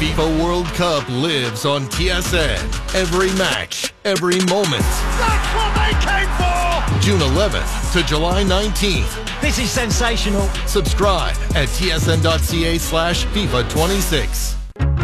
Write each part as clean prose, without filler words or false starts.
FIFA World Cup lives on TSN. Every match, every moment. That's what they came for! June 11th to July 19th. This is sensational. Subscribe at tsn.ca/FIFA 26.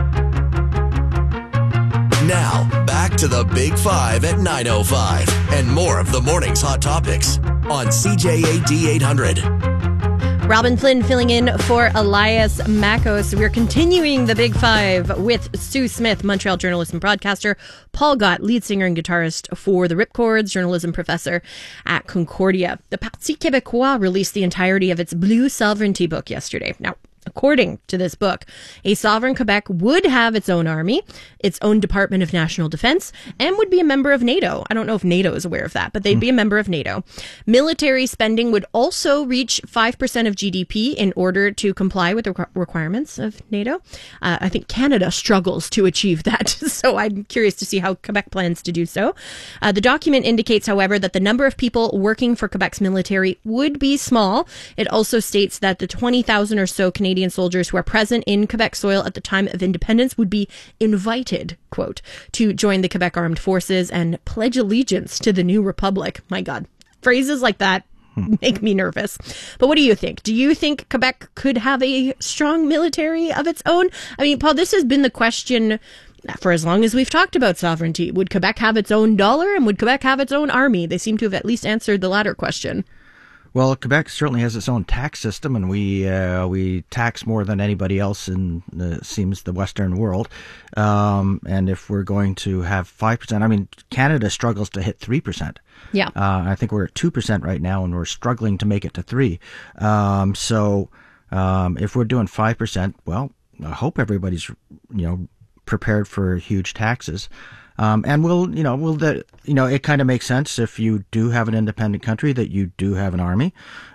Now, back to the Big Five at 9:05 and more of the morning's hot topics on CJAD 800. Robin Flynn filling in for Elias Makos. We're continuing the Big Five with Sue Smith, Montreal journalist and broadcaster, Paul Gott, lead singer and guitarist for the Ripcords, journalism professor at Concordia. The Parti Québécois released the entirety of its Blue Sovereignty book yesterday. Now, according to this book, a sovereign Quebec would have its own army, its own Department of National Defense, and would be a member of NATO. I don't know if NATO is aware of that, but they'd be a member of NATO. Military spending would also reach 5% of GDP in order to comply with the requirements of NATO. I think Canada struggles to achieve that, so I'm curious to see how Quebec plans to do so. The document indicates, however, that the number of people working for Quebec's military would be small. It also states that the 20,000 or so Canadian soldiers who are present in Quebec soil at the time of independence would be invited, quote, to join the Quebec Armed Forces and pledge allegiance to the new republic. My God, phrases like that make me nervous. But what do you think? Do you think Quebec could have a strong military of its own? I mean, Paul, this has been the question for as long as we've talked about sovereignty. Would Quebec have its own dollar, and would Quebec have its own army? They seem to have at least answered the latter question. Well, Quebec certainly has its own tax system, and we tax more than anybody else in seems the Western world. And if we're going to have 5%, I mean, Canada struggles to hit 3%. Yeah, I think we're at 2% right now, and we're struggling to make it to 3%. So if we're doing 5%, well, I hope everybody's prepared for huge taxes. And it kind of makes sense if you do have an independent country that you do have an army.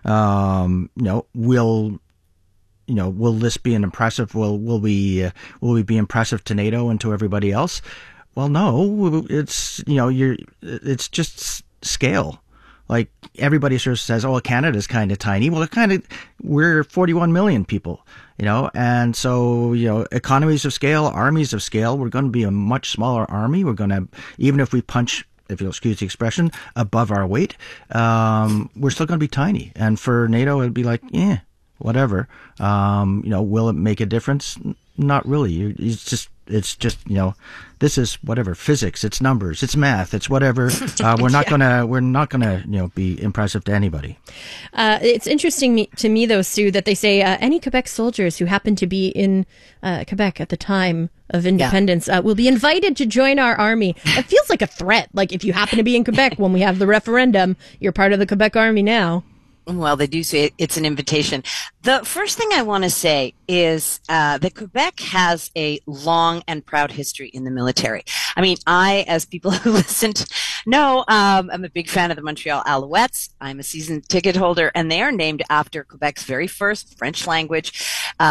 Will this be an impressive? Will we be impressive to NATO and to everybody else? Well, no. It's it's just scale. Like everybody sort of says, oh, Canada's kind of tiny. Well, we're 41 million people, and so, economies of scale, armies of scale, we're going to be a much smaller army. We're going to, even if we punch, if you'll excuse the expression, above our weight, we're still going to be tiny. And for NATO, it'd be like, whatever. Will it make a difference? Not really. It's just this is whatever, physics, it's numbers, it's math, it's whatever. We're not gonna be impressive to anybody. It's interesting to me though, Sue, that they say any Quebec soldiers who happen to be in Quebec at the time of independence will be invited to join our army. It feels like a threat. Like if you happen to be in Quebec when we have the referendum, you're part of the Quebec army now. Well, they do say it's an invitation. The first thing I want to say is that Quebec has a long and proud history in the military. I mean, as people who listened know, I'm a big fan of the Montreal Alouettes. I'm a season ticket holder, and they are named after Quebec's very first French language.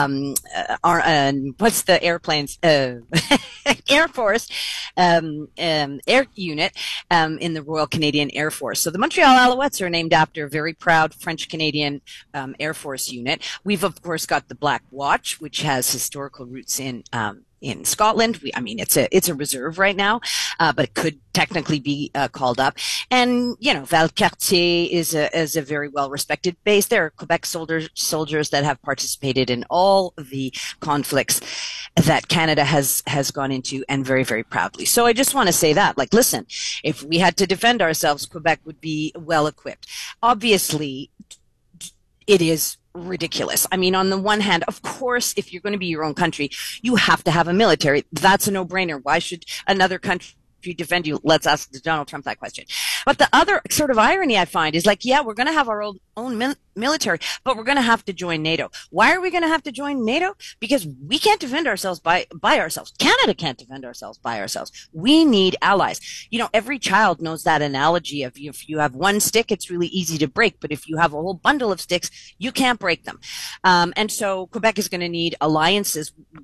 What's the airplanes? Air Force air unit in the Royal Canadian Air Force. So the Montreal Alouettes are named after a very proud French-Canadian Air Force unit. We've, of course, got the Black Watch, which has historical roots in Scotland. It's a reserve right now, but it could technically be called up. And Valcartier is a very well respected base. There are Quebec soldiers that have participated in all the conflicts that Canada has gone into, and very, very proudly. So I just want to say that, listen, if we had to defend ourselves, Quebec would be well equipped. Obviously, it is ridiculous. I mean, on the one hand, of course, if you're going to be your own country, you have to have a military. That's a no-brainer. Why should another country defend you? Let's ask Donald Trump that question. But the other sort of irony I find is we're going to have our own military, but we're going to have to join NATO. Why are we going to have to join NATO? Because we can't defend ourselves by ourselves. Canada can't defend ourselves by ourselves. We need allies. Every child knows that analogy of if you have one stick, it's really easy to break, but if you have a whole bundle of sticks, you can't break them. And so Quebec is going to need alliances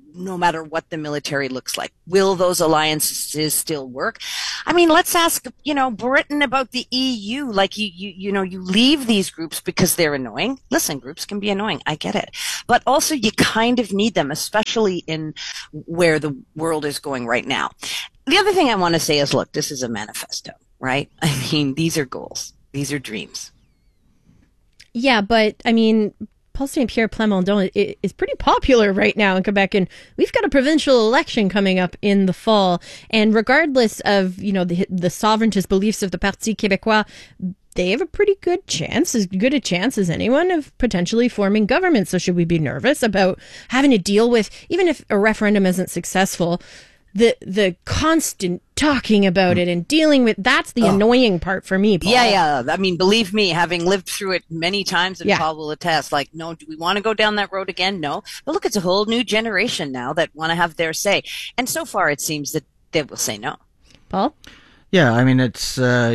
no matter what the military looks like. Will those alliances still work? I mean, let's ask, Britain about the EU. Like you leave these groups because they're annoying. Listen, groups can be annoying. I get it. But also you kind of need them, especially in where the world is going right now. The other thing I want to say is, look, this is a manifesto, right? I mean, these are goals. These are dreams. Yeah, but I mean, Paul Saint-Pierre Plamondon is pretty popular right now in Quebec, and we've got a provincial election coming up in the fall. And regardless of, the sovereigntist beliefs of the Parti Québécois, they have a pretty good chance, as good a chance as anyone, of potentially forming government. So should we be nervous about having to deal with, even if a referendum isn't successful, the constant talking about it and dealing with, that's the annoying part for me, Paul. Yeah. I mean, believe me, having lived through it many times, and Paul will attest, like, no, do we want to go down that road again? No. But look, it's a whole new generation now that want to have their say. And so far, it seems that they will say no. Paul? Yeah, I mean, it's,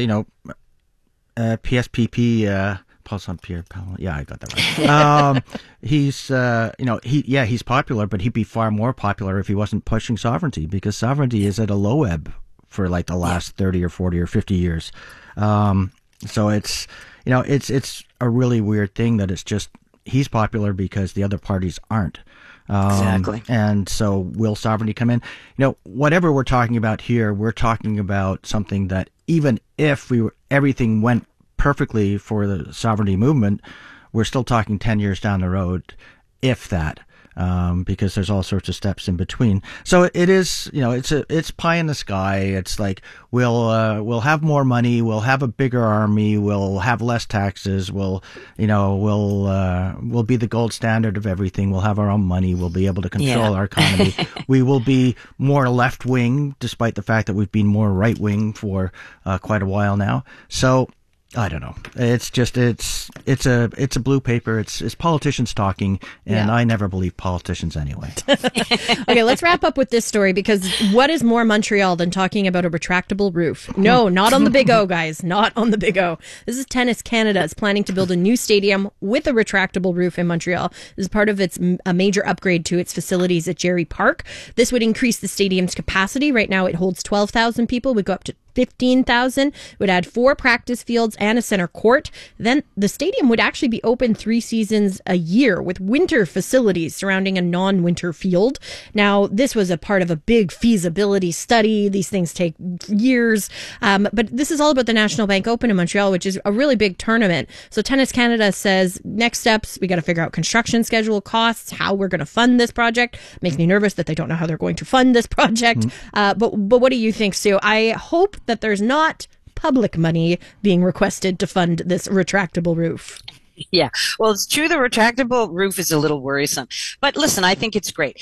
PSPP, Paul Saint-Pierre, yeah, I got that right. He's, he's popular, but he'd be far more popular if he wasn't pushing sovereignty, because sovereignty is at a low ebb for like the last 30 or 40 or 50 years. So it's a really weird thing that it's just, he's popular because the other parties aren't. Exactly. And so will sovereignty come in? Whatever we're talking about here, we're talking about something that even if everything went perfectly for the sovereignty movement, we're still talking 10 years down the road, if that, because there's all sorts of steps in between. So it is, it's pie in the sky. It's like we'll have more money, we'll have a bigger army, we'll have less taxes, we'll be the gold standard of everything. We'll have our own money. We'll be able to control our economy. We will be more left wing, despite the fact that we've been more right wing for quite a while now. So I don't know. It's just it's a blue paper. It's politicians talking, and I never believe politicians anyway. Okay, let's wrap up with this story, because what is more Montreal than talking about a retractable roof? No, not on the Big O, guys. Not on the Big O. This is Tennis Canada is planning to build a new stadium with a retractable roof in Montreal. This is part of a major upgrade to its facilities at Jerry Park. This would increase the stadium's capacity. Right now, it holds 12,000 people. Would go up to 15,000, would add 4 practice fields and a center court. Then the stadium would actually be open 3 seasons a year with winter facilities surrounding a non-winter field. Now, this was a part of a big feasibility study. These things take years. But this is all about the National Bank Open in Montreal, which is a really big tournament. So Tennis Canada says next steps, we got to figure out construction schedule, costs, how we're going to fund this project. Makes me nervous that they don't know how they're going to fund this project. But what do you think, Sue? I hope that there's not public money being requested to fund this retractable roof. Yeah, well, it's true. The retractable roof is a little worrisome, but listen, I think it's great.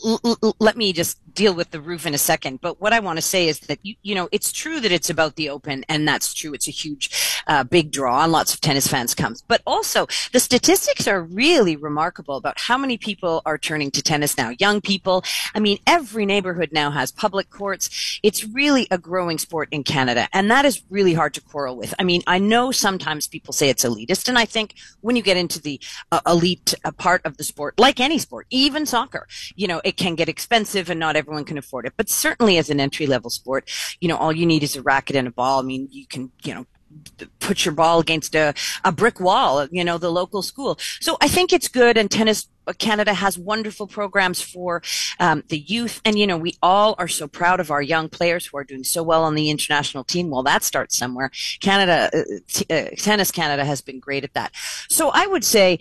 Let me just deal with the roof in a second. But what I want to say is that, it's true that it's about the Open, and that's true. It's a huge, big draw, and lots of tennis fans come. But also, the statistics are really remarkable about how many people are turning to tennis now. Young people. I mean, every neighborhood now has public courts. It's really a growing sport in Canada, and that is really hard to quarrel with. I mean, I know sometimes people say it's elitist, and I think when you get into the elite part of the sport, like any sport, even soccer, it can get expensive and not everyone can afford it. But certainly as an entry-level sport, all you need is a racket and a ball. I mean, you can, put your ball against a brick wall, the local school. So I think it's good, and Tennis Canada has wonderful programs for the youth. And, we all are so proud of our young players who are doing so well on the international team. Well, that starts somewhere. Tennis Canada has been great at that. So I would say,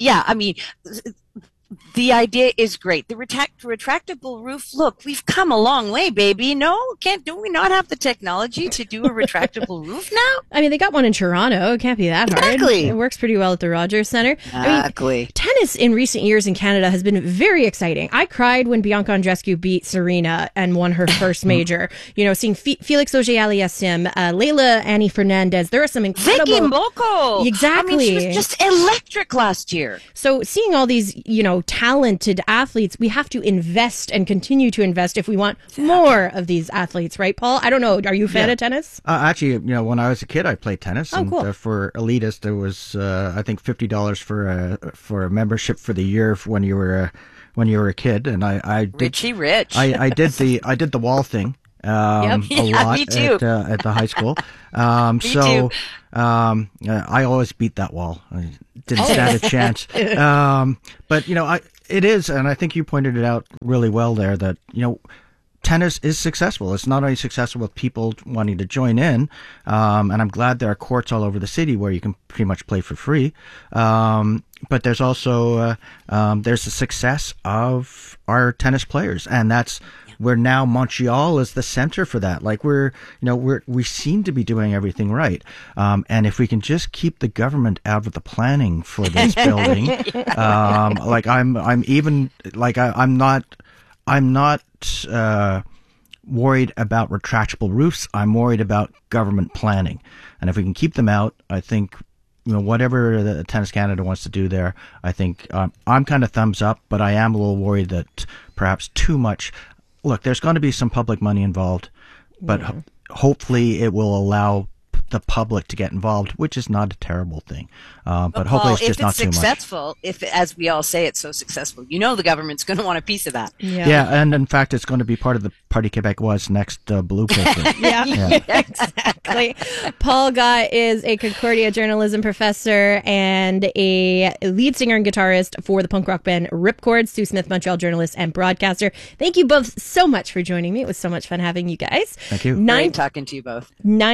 the idea is great. The retractable roof, look, we've come a long way, baby. No, do we not have the technology to do a retractable roof now? I mean, they got one in Toronto. It can't be that hard. Exactly. It works pretty well at the Rogers Centre. Exactly. Tennis in recent years in Canada has been very exciting. I cried when Bianca Andreescu beat Serena and won her first major. Seeing Felix Auger-Aliassime, Leila Annie Fernandez. There are some incredible... Vicky Mboko. Exactly. I mean, she was just electric last year. So seeing all these, talented athletes, we have to invest and continue to invest if we want more of these athletes, right, Paul? I don't know. Are you a fan of tennis? Actually, when I was a kid, I played tennis. Oh, cool. For elitist, there was, I think, $50 for a membership for the year when you were when you were a kid, and I did. Richie Rich. I did the wall thing. A lot me too. at the high school. I always beat that wall. I didn't stand a chance. But it is, and I think you pointed it out really well there, that tennis is successful. It's not only successful with people wanting to join in, and I'm glad there are courts all over the city where you can pretty much play for free. But there's also there's the success of our tennis players, and that's where now Montreal is the center for that. Like we seem to be doing everything right, and if we can just keep the government out of the planning for this building, I'm not worried about retractable roofs. I'm worried about government planning, and if we can keep them out, I think whatever the Tennis Canada wants to do there, I think I'm kind of thumbs up, but I am a little worried that perhaps too much. Look, there's going to be some public money involved, but hopefully it will allow the public to get involved, which is not a terrible thing. But hopefully it's just not too much. If it's successful, as we all say, it's so successful, the government's going to want a piece of that. Yeah, and in fact, it's going to be part of the Parti Québécois' next blue paper. Yeah, exactly. Paul Gott is a Concordia journalism professor and a lead singer and guitarist for the punk rock band Ripcord. Stu Smith, Montreal journalist and broadcaster. Thank you both so much for joining me. It was so much fun having you guys. Thank you. Great talking to you both.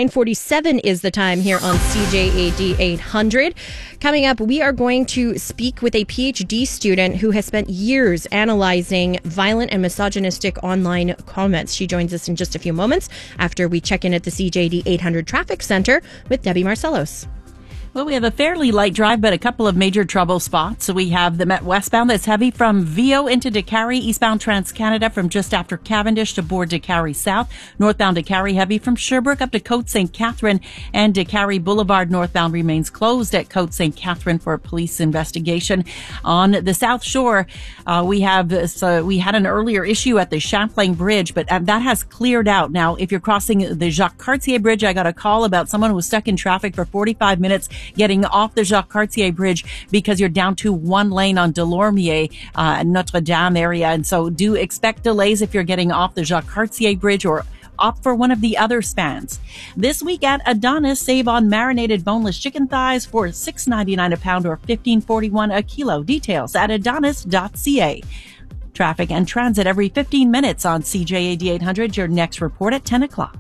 9:47 is the time here on CJAD 800. Coming up, we are going to speak with a PhD student who has spent years analyzing violent and misogynistic online comments. She joins us in just a few moments after we check in at the CJAD 800 Traffic Center with Debbie Marcellos. Well, we have a fairly light drive, but a couple of major trouble spots. So we have the Met westbound that's heavy from Vio into Décarie, eastbound Trans-Canada from just after Cavendish to board Décarie South. Northbound Décarie heavy from Sherbrooke up to Côte St. Catherine, and Décarie Boulevard northbound remains closed at Côte St. Catherine for a police investigation. On the South Shore, we had an earlier issue at the Champlain Bridge, but that has cleared out. Now, if you're crossing the Jacques Cartier Bridge, I got a call about someone who was stuck in traffic for 45 minutes getting off the Jacques Cartier Bridge because you're down to one lane on Delormier, Notre Dame area. And so do expect delays if you're getting off the Jacques Cartier Bridge or opt for one of the other spans. This week at Adonis, save on marinated boneless chicken thighs for $6.99 a pound or $15.41 a kilo. Details at adonis.ca. Traffic and transit every 15 minutes on CJAD 800. Your next report at 10 o'clock.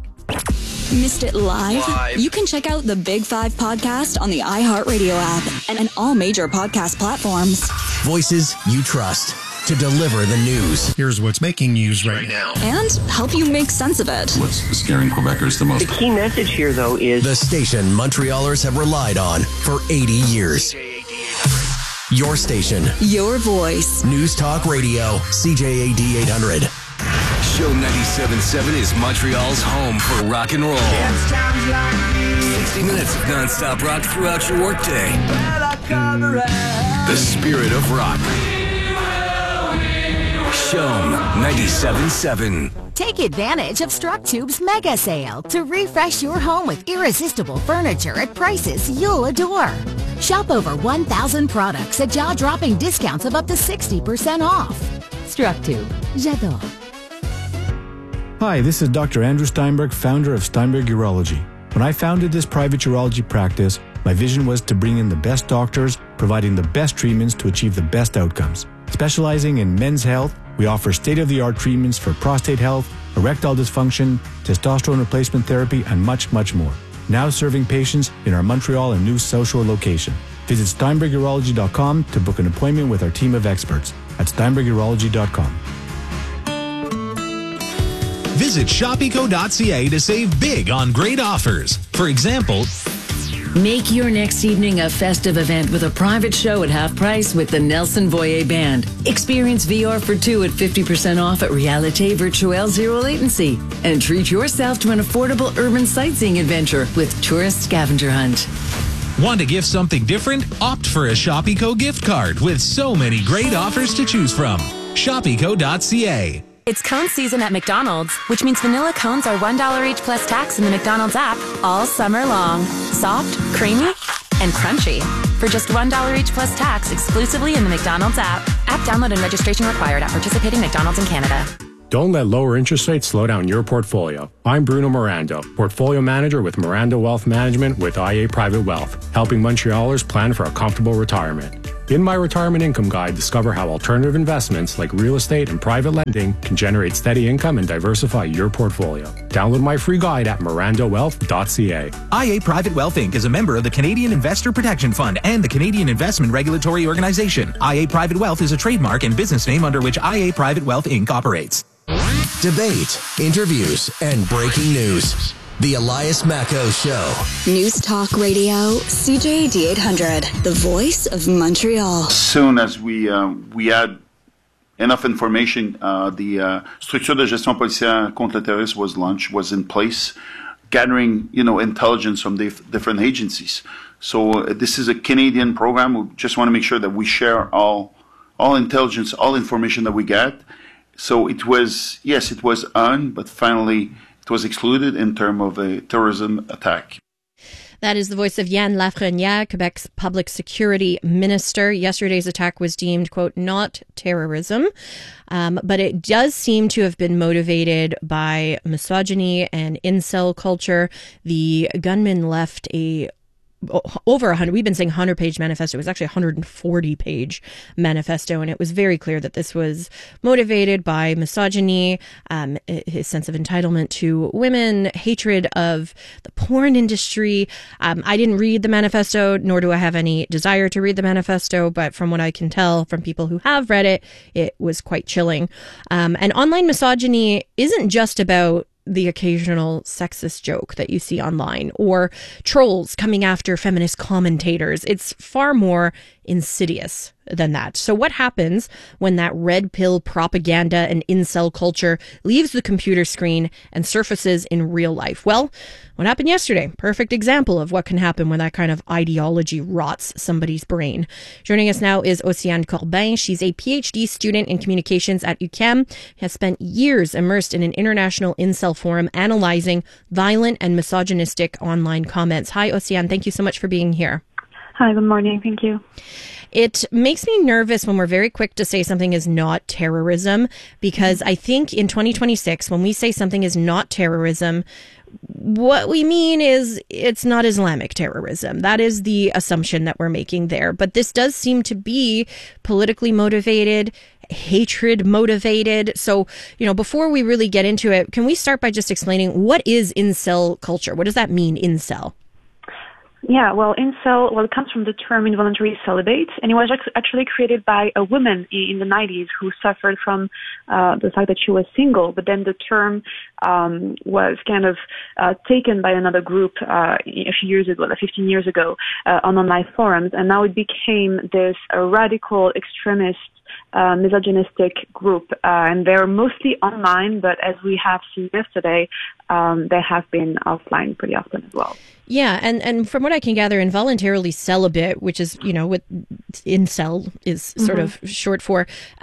Missed it live? You can check out the Big Five podcast on the iHeartRadio app and all major podcast platforms. Voices you trust to deliver the news. Here's what's making news right now. And help you make sense of it. What's scaring Quebecers the most? The key message here, though, is the station Montrealers have relied on for 80 years. Your station. Your voice. News Talk Radio. CJAD 800. Show 97.7 is Montreal's home for rock and roll. 60 minutes of non-stop rock throughout your workday. The spirit of rock. Show 97.7. Take advantage of Structube's mega sale to refresh your home with irresistible furniture at prices you'll adore. Shop over 1,000 products at jaw-dropping discounts of up to 60% off. Structube. J'adore. Hi, this is Dr. Andrew Steinberg, founder of Steinberg Urology. When I founded this private urology practice, my vision was to bring in the best doctors, providing the best treatments to achieve the best outcomes. Specializing in men's health, we offer state-of-the-art treatments for prostate health, erectile dysfunction, testosterone replacement therapy, and much, much more. Now serving patients in our Montreal and new South Shore location. Visit SteinbergUrology.com to book an appointment with our team of experts at SteinbergUrology.com. Visit Shopico.ca to save big on great offers. For example, make your next evening a festive event with a private show at half price with the Nelson Voyer Band. Experience VR for two at 50% off at Realite Virtuelle Zero Latency. And treat yourself to an affordable urban sightseeing adventure with Tourist Scavenger Hunt. Want to gift something different? Opt for a Shopico gift card with so many great offers to choose from. Shopico.ca. It's cone season at McDonald's, which means vanilla cones are $1 each plus tax in the McDonald's app all summer long. Soft, creamy, and crunchy. for just $1 each plus tax exclusively in the McDonald's app. App download and registration required at participating McDonald's in Canada. Don't let lower interest rates slow down your portfolio. I'm Bruno Miranda, Portfolio Manager with Miranda Wealth Management with IA Private Wealth, helping Montrealers plan for a comfortable retirement. In my Retirement Income Guide, discover how alternative investments like real estate and private lending can generate steady income and diversify your portfolio. Download my free guide at mirandawealth.ca. IA Private Wealth Inc. is a member of the Canadian Investor Protection Fund and the Canadian Investment Regulatory Organization. IA Private Wealth is a trademark and business name under which IA Private Wealth Inc. operates. Debate, interviews, and breaking news. The Elias Macko Show. News Talk Radio, CJAD 800, the voice of Montreal. As soon as we had enough information, the Structure de Gestion Policière contre le Terrorisme was launched, was in place, gathering, intelligence from different agencies. So this is a Canadian program. We just want to make sure that we share all intelligence, all information that we get. So it was on, but finally it was excluded in terms of a terrorism attack. That is the voice of Yann Lafrenière, Quebec's public security minister. Yesterday's attack was deemed, quote, not terrorism, but it does seem to have been motivated by misogyny and incel culture. The gunman left over 100, we've been saying 100-page manifesto. It was actually a 140-page manifesto, and it was very clear that this was motivated by misogyny, his sense of entitlement to women, hatred of the porn industry. I didn't read the manifesto, nor do I have any desire to read the manifesto, but from what I can tell from people who have read it, it was quite chilling. And online misogyny isn't just about the occasional sexist joke that you see online or trolls coming after feminist commentators. It's far more insidious than that. So what happens when that red pill propaganda and incel culture leaves the computer screen and surfaces in real life? Well, what happened yesterday? Perfect example of what can happen when that kind of ideology rots somebody's brain. Joining us now is Océane Corbin. She's a PhD student in communications at UQAM, has spent years immersed in an international incel forum analyzing violent and misogynistic online comments. Hi, Océane. Thank you so much for being here. Hi, good morning. Thank you. It makes me nervous when we're very quick to say something is not terrorism, because I think in 2026, when we say something is not terrorism, what we mean is it's not Islamic terrorism. That is the assumption that we're making there. But this does seem to be politically motivated, hatred motivated. So, before we really get into it, can we start by just explaining what is incel culture? What does that mean, incel? Yeah, incel, it comes from the term involuntary celibate, and it was actually created by a woman in the 90s who suffered from the fact that she was single, but then the term was kind of taken by another group a few years ago, 15 years ago, on online forums, and now it became this radical extremist misogynistic group, and they're mostly online, but as we have seen yesterday, they have been offline pretty often as well. Yeah, and from what I can gather, involuntarily celibate, which is, what incel is sort of short for,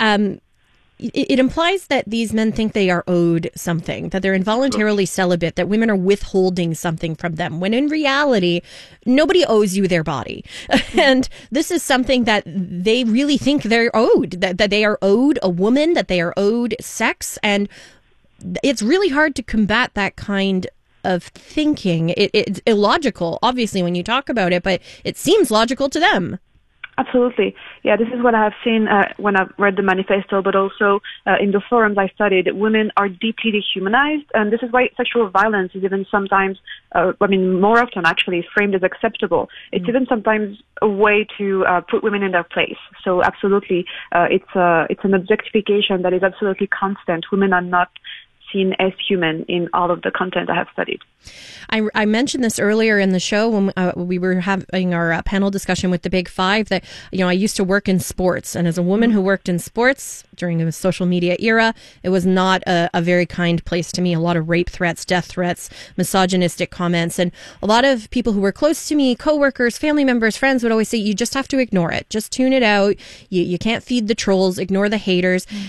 it implies that these men think they are owed something, that they're involuntarily celibate, that women are withholding something from them, when in reality, nobody owes you their body. And this is something that they really think they're owed, that they are owed a woman, that they are owed sex, and it's really hard to combat that kind of thinking. It's illogical, obviously, when you talk about it, but it seems logical to them. Absolutely. Yeah, this is what I have seen when I've read the manifesto, but also in the forums I studied. Women are deeply dehumanized, and this is why sexual violence is even sometimes, more often actually, framed as acceptable. It's even sometimes a way to put women in their place. So absolutely, it's an objectification that is absolutely constant. Women are not seen as human in all of the content I have studied. I mentioned this earlier in the show when we were having our panel discussion with the Big Five that, I used to work in sports. And as a woman who worked in sports during the social media era, it was not a very kind place to me. A lot of rape threats, death threats, misogynistic comments. And a lot of people who were close to me, coworkers, family members, friends would always say, you just have to ignore it. Just tune it out. You can't feed the trolls, ignore the haters. And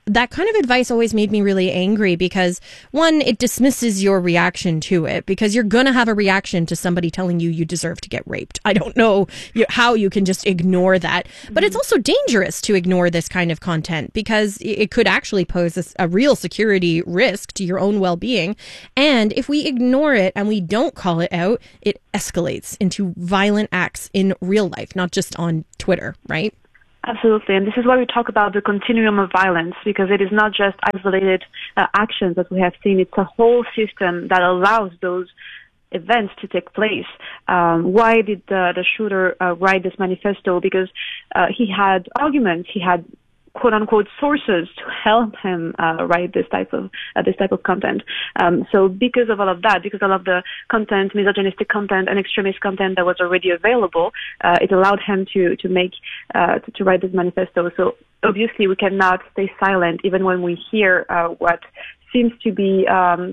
that kind of advice always made me really angry because, one, it dismisses your reaction to it because you're going to have a reaction to somebody telling you deserve to get raped. I don't know how you can just ignore that. But it's also dangerous to ignore this kind of content because it could actually pose a real security risk to your own well-being. And if we ignore it and we don't call it out, it escalates into violent acts in real life, not just on Twitter, right? Absolutely, and this is why we talk about the continuum of violence, because it is not just isolated actions that we have seen. It's a whole system that allows those events to take place. Why did the shooter write this manifesto? Because he had arguments, he had quote-unquote sources to help him write this type of content. So because of all of that, because all of the content, misogynistic content and extremist content that was already available, it allowed him to write this manifesto. So obviously we cannot stay silent even when we hear what seems to be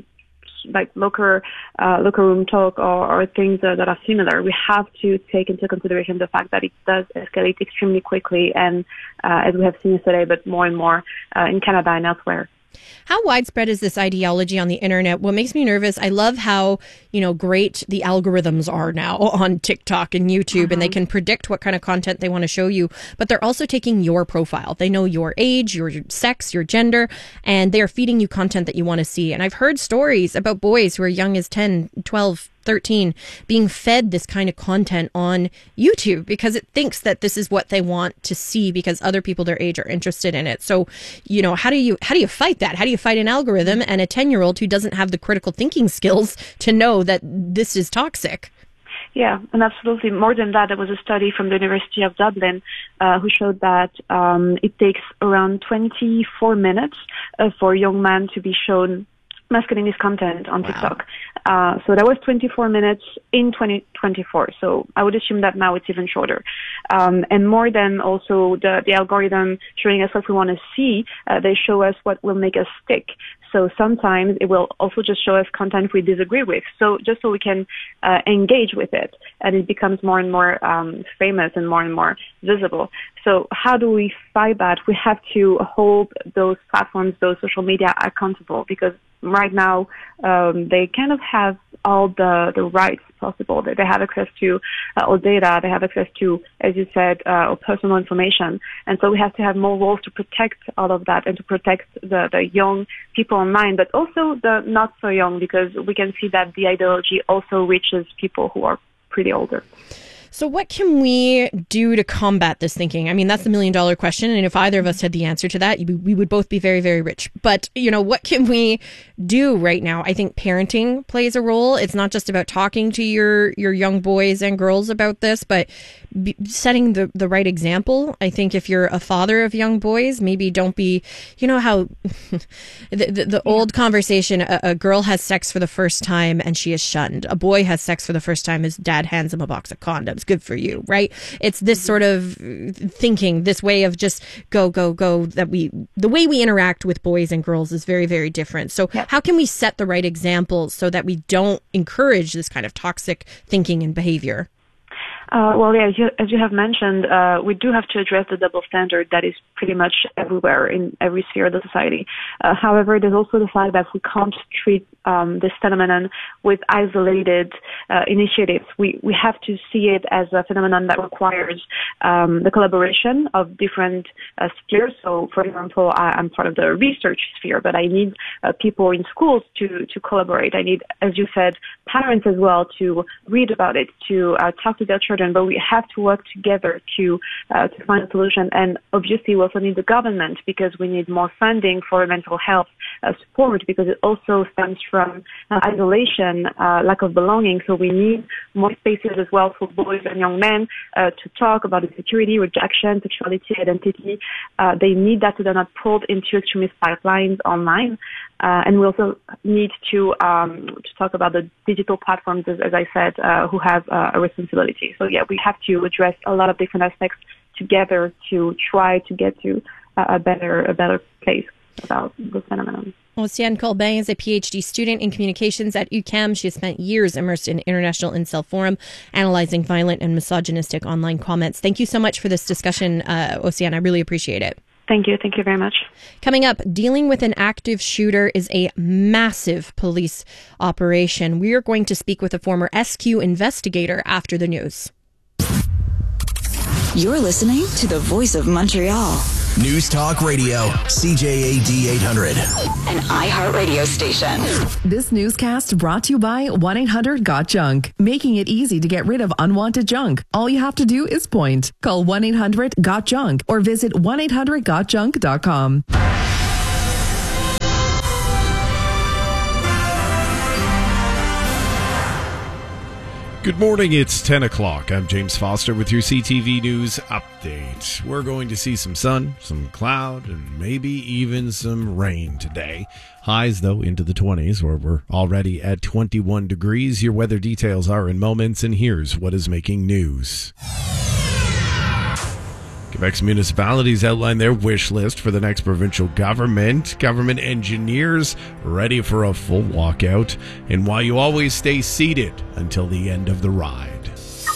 like locker room talk or things that are similar. We have to take into consideration the fact that it does escalate extremely quickly, and as we have seen yesterday, but more and more in Canada and elsewhere. How widespread is this ideology on the internet? What makes me nervous, I love how, great the algorithms are now on TikTok and YouTube, and they can predict what kind of content they want to show you, but they're also taking your profile. They know your age, your sex, your gender, and they're feeding you content that you want to see. And I've heard stories about boys who are young as 10, 12, 13 being fed this kind of content on YouTube because it thinks that this is what they want to see because other people their age are interested in it. So, how do you fight that? How do you fight an algorithm and a 10-year-old who doesn't have the critical thinking skills to know that this is toxic? Yeah, and absolutely. More than that, there was a study from the University of Dublin who showed that it takes around 24 minutes for a young man to be shown masculinist content on TikTok. So that was 24 minutes in 2024. So I would assume that now it's even shorter. And more than also the algorithm showing us what we want to see, they show us what will make us stick. So sometimes it will also just show us content we disagree with. So just so we can engage with it, and it becomes more and more famous and more visible. So how do we fight that? We have to hold those platforms, those social media accountable, because right now they kind of have all the rights possible. They have access to all data. They have access to, as you said, personal information. And so we have to have more rules to protect all of that and to protect the young people online, but also the not so young, because we can see that the ideology also reaches people who are pretty older. So what can we do to combat this thinking? I mean, that's the $1 million question. And if either of us had the answer to that, we would both be very, very rich. But, what can we do right now? I think parenting plays a role. It's not just about talking to your young boys and girls about this, but setting the right example. I think if you're a father of young boys, maybe don't be, how the old conversation, a girl has sex for the first time and she is shunned. A boy has sex for the first time, his dad hands him a box of condoms. Good for you, right? It's this sort of thinking, this way of just go, that the way we interact with boys and girls is very, very different. So how can we set the right example so that we don't encourage this kind of toxic thinking and behavior? Well, yeah, as you have mentioned, we do have to address the double standard that is pretty much everywhere in every sphere of the society. However, there's also the fact that we can't treat this phenomenon with isolated initiatives. We have to see it as a phenomenon that requires the collaboration of different spheres. So, for example, I'm part of the research sphere, but I need people in schools to collaborate. I need, as you said, parents as well to read about it, to talk to their children. But we have to work together to find a solution. And obviously, we also need the government, because we need more funding for mental health support, because it also stems from isolation, lack of belonging. So we need more spaces as well for boys and young men to talk about insecurity, rejection, sexuality, identity. They need that so they're not pulled into extremist pipelines online. And we also need to talk about the digital platforms, as I said, who have a responsibility. So yeah, we have to address a lot of different aspects together to try to get to a better place about this phenomenon. Oceane Colbin is a PhD student in communications at UQAM. She has spent years immersed in International Incel Forum, analyzing violent and misogynistic online comments. Thank you so much for this discussion, Oceane. I really appreciate it. Thank you. Thank you very much. Coming up, dealing with an active shooter is a massive police operation. We are going to speak with a former SQ investigator after the news. You're listening to the Voice of Montreal. News Talk Radio, CJAD 800. An iHeartRadio station. This newscast brought to you by 1-800-GOT-JUNK, making it easy to get rid of unwanted junk. All you have to do is point. Call 1-800-GOT-JUNK or visit 1-800-GOTJUNK.com. Good morning, it's 10 o'clock. I'm James Foster with your CTV News Update. We're going to see some sun, some cloud, and maybe even some rain today. Highs, though, into the 20s, where we're already at 21 degrees. Your weather details are in moments, and here's what is making news. Quebec's municipalities outlined their wish list for the next provincial government. Government engineers ready for a full walkout, and why you always stay seated until the end of the ride.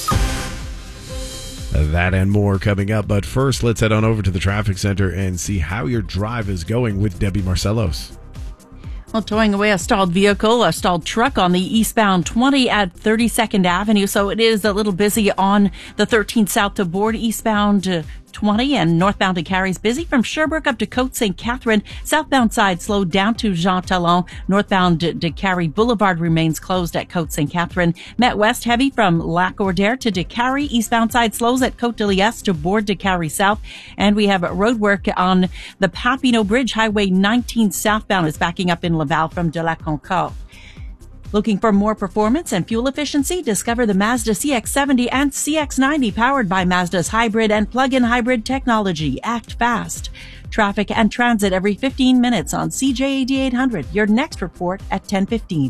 That and more coming up, but first let's head on over to the traffic center and see how your drive is going with Debbie Marcellos. Well, towing away a stalled vehicle, a stalled truck on the eastbound 20 at 32nd Avenue. So it is a little busy on the 13th south to Bourne, eastbound 20 and northbound to Carrie's busy from Sherbrooke up to Côte St. Catherine. Southbound side slowed down to Jean Talon. Northbound to Carrie Boulevard remains closed at Côte St. Catherine. Met West heavy from Lac-Audière to Carrie. Eastbound side slows at Côte de Liesse to Bourne to Carrie South. And we have road work on the Papineau Bridge. Highway 19 southbound is backing up in Laval from de la Concorde. Looking for more performance and fuel efficiency? Discover the Mazda CX-70 and CX-90 powered by Mazda's hybrid and plug-in hybrid technology. Act fast. Traffic and transit every 15 minutes on CJAD 800. Your next report at 10:15.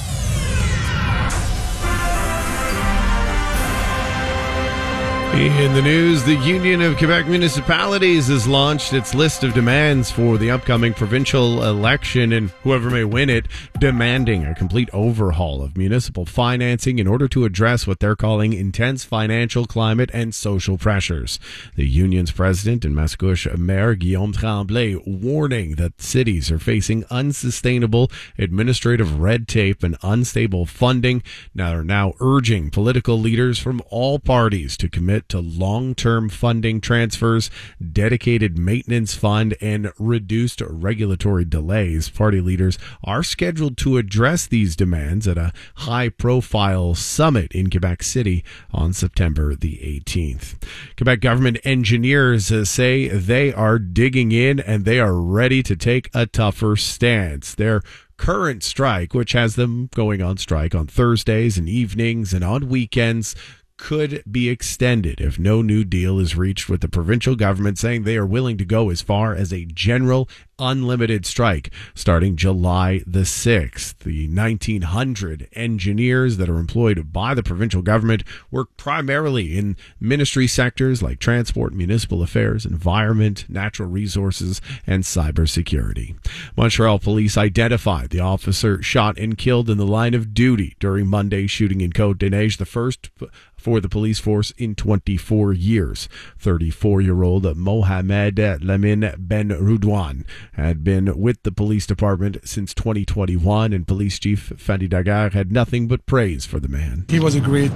In the news, the Union of Quebec Municipalities has launched its list of demands for the upcoming provincial election, and whoever may win it, demanding a complete overhaul of municipal financing in order to address what they're calling intense financial climate and social pressures. The union's president and Mascouche Mayor Guillaume Tremblay warning that cities are facing unsustainable administrative red tape and unstable funding. Now are now urging political leaders from all parties to commit to long-term funding transfers, dedicated maintenance fund, and reduced regulatory delays. Party leaders are scheduled to address these demands at a high-profile summit in Quebec City on September the 18th. Quebec government engineers say they are digging in and they are ready to take a tougher stance. Their current strike, which has them going on strike on Thursdays and evenings and on weekends, could be extended if no new deal is reached, with the provincial government saying they are willing to go as far as a general unlimited strike starting July the 6th. The 1,900 engineers that are employed by the provincial government work primarily in ministry sectors like transport, municipal affairs, environment, natural resources, and cybersecurity. Montreal police identified the officer shot and killed in the line of duty during Monday's shooting in Côte-des-Neiges, the first for the police force in 24 years. 34-year-old Mohamed Lamine Ben Roudouane had been with the police department since 2021, and police chief Fadi Daguerre had nothing but praise for the man. He was a great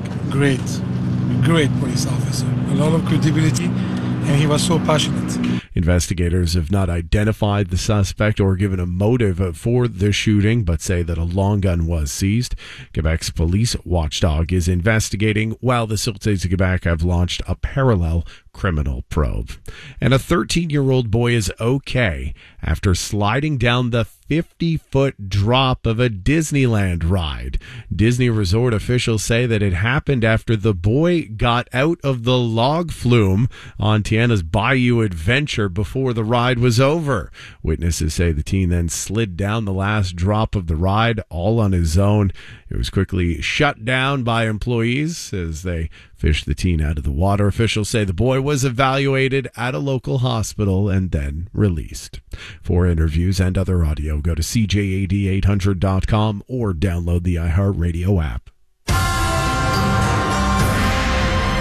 police officer. A lot of credibility, and he was so passionate. Investigators have not identified the suspect or given a motive for the shooting, but say that a long gun was seized. Quebec's police watchdog is investigating, while the Sûreté du Québec have launched a parallel criminal probe. And a 13-year-old boy is okay after sliding down the 50-foot drop of a Disneyland ride. Disney Resort officials say that it happened after the boy got out of the log flume on Tiana's Bayou Adventure before the ride was over. Witnesses say the teen then slid down the last drop of the ride all on his own. It was quickly shut down by employees as they fished the teen out of the water. Officials say the boy was evaluated at a local hospital and then released. For interviews and other audio, go to CJAD800.com or download the iHeartRadio app.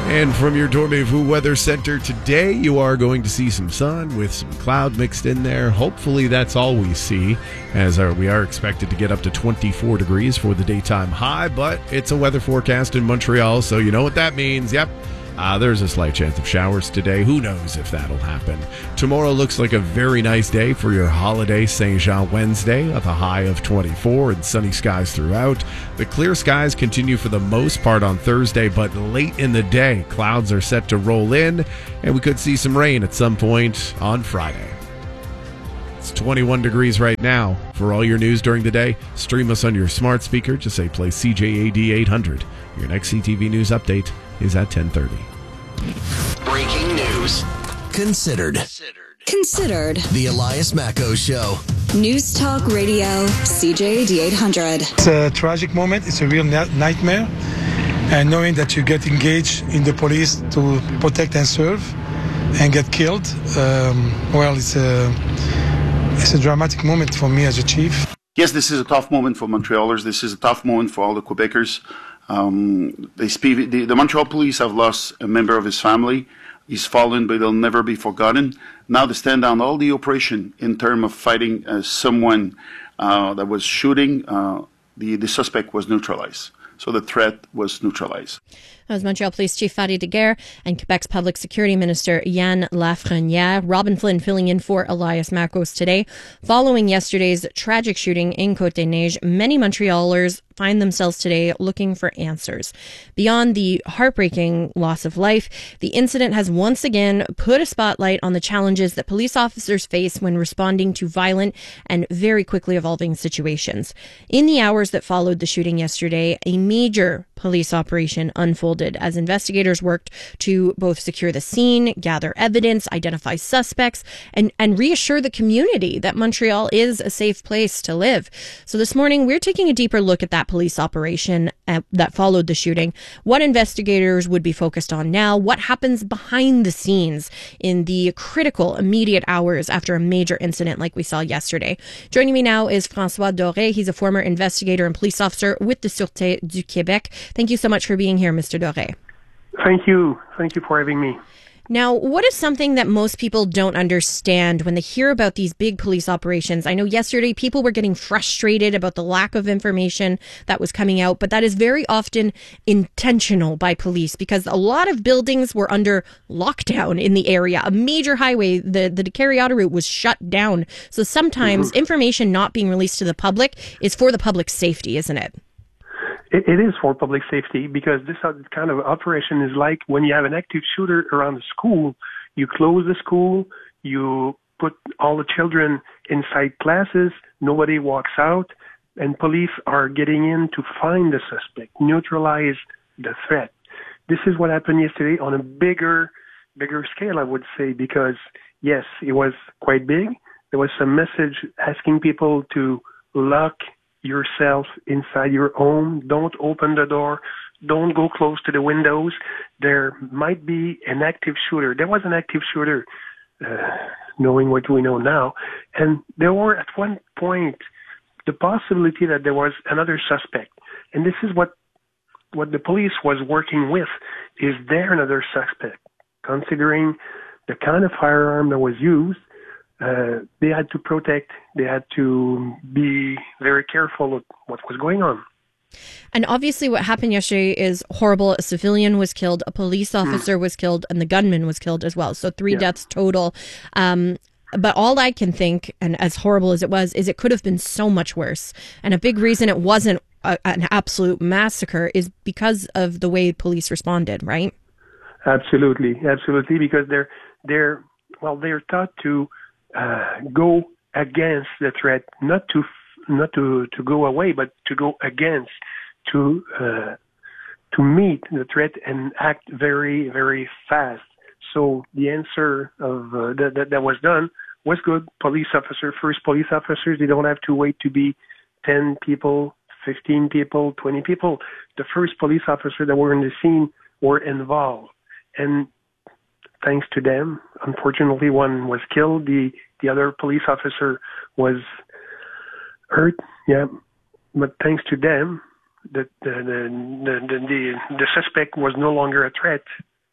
And from your Dormez-vous Weather Center today, you are going to see some sun with some cloud mixed in there. Hopefully that's all we see, as we are expected to get up to 24 degrees for the daytime high, but it's a weather forecast in Montreal, so you know what that means. Yep. There's a slight chance of showers today. Who knows if that'll happen. Tomorrow looks like a very nice day for your holiday Saint-Jean Wednesday with a high of 24 and sunny skies throughout. The clear skies continue for the most part on Thursday, but late in the day, clouds are set to roll in, and we could see some rain at some point on Friday. It's 21 degrees right now. For all your news during the day, stream us on your smart speaker. Just say play CJAD 800. Your next CTV News update is at 10:30. Breaking news. Considered. The Elias Macko Show. News Talk Radio, CJAD 800. It's a tragic moment. It's a real nightmare. And knowing that you get engaged in the police to protect and serve and get killed, it's a dramatic moment for me as a chief. Yes, this is a tough moment for Montrealers. This is a tough moment for all the Quebecers. The Montreal police have lost a member of his family. He's fallen, but he'll never be forgotten. Now they stand down all the operation in terms of fighting someone that was shooting. The suspect was neutralized. So the threat was neutralized. That was Montreal Police Chief Fadi Daguerre and Quebec's Public Security Minister Yann Lafrenière. Robin Flynn filling in for Elias Mackos today. Following yesterday's tragic shooting in Côte-des-Neiges, many Montrealers find themselves today looking for answers. Beyond the heartbreaking loss of life, the incident has once again put a spotlight on the challenges that police officers face when responding to violent and very quickly evolving situations. In the hours that followed the shooting yesterday, a major police operation unfolded as investigators worked to both secure the scene, gather evidence, identify suspects, and reassure the community that Montreal is a safe place to live. So this morning, we're taking a deeper look at that police operation that followed the shooting, what investigators would be focused on now, what happens behind the scenes in the critical immediate hours after a major incident like we saw yesterday. Joining me now is François Doré. He's a former investigator and police officer with the Sûreté du Québec. Thank you so much for being here, Mr. Doré. Thank you. Thank you for having me. Now, what is something that most people don't understand when they hear about these big police operations? I know yesterday people were getting frustrated about the lack of information that was coming out, but that is very often intentional by police because a lot of buildings were under lockdown in the area. A major highway, the Décarie Autoroute, was shut down. So sometimes information not being released to the public is for the public's safety, isn't it? It is for public safety because this kind of operation is like when you have an active shooter around the school, you close the school, you put all the children inside classes, nobody walks out, and police are getting in to find the suspect, neutralize the threat. This is what happened yesterday on a bigger scale, I would say, because yes, it was quite big. There was some message asking people to lock yourself inside your home. Don't open the door. Don't go close to the windows. There might be an active shooter. There was an active shooter, knowing what we know now. And there were at one point the possibility that there was another suspect. And this is what the police was working with. Is there another suspect? Considering the kind of firearm that was used, they had to protect, they had to be very careful of what was going on. And obviously what happened yesterday is horrible. A civilian was killed, a police officer was killed, and the gunman was killed as well. So 3 deaths total. But all I can think, and as horrible as it was, is it could have been so much worse. And a big reason it wasn't an absolute massacre is because of the way police responded, right? Absolutely, because they're taught to go against the threat, not to go away, but to go against, to meet the threat and act very, very fast. So the answer of that was done was good. First police officers, they don't have to wait to be 10 people, 15 people, 20 people. The first police officers that were in the scene were involved. And thanks to them, unfortunately, one was killed. The other police officer was hurt. Yeah, but thanks to them, the suspect was no longer a threat.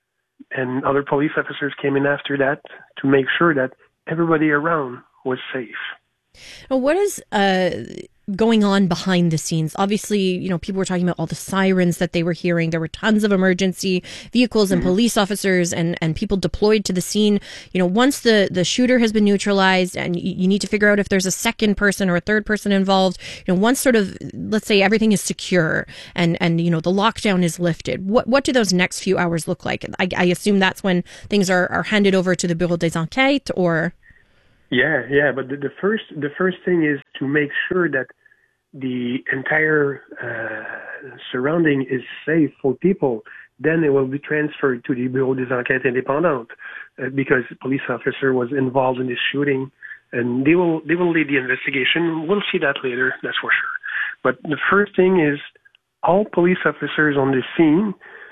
and other police officers came in after that to make sure that everybody around was safe. Now, what is going on behind the scenes? Obviously, people were talking about all the sirens that they were hearing. There were tons of emergency vehicles and police officers and people deployed to the scene. Once the shooter has been neutralized and you need to figure out if there's a second person or a third person involved, once sort of, let's say everything is secure and the lockdown is lifted, what do those next few hours look like? I assume that's when things are handed over to the Bureau des Enquêtes, or... Yeah, but the first thing is to make sure that the entire surrounding is safe for people. Then it will be transferred to the Bureau des Enquêtes Indépendantes because the police officer was involved in this shooting, and they will lead the investigation. We'll see that later, that's for sure. But the first thing is all police officers on the scene,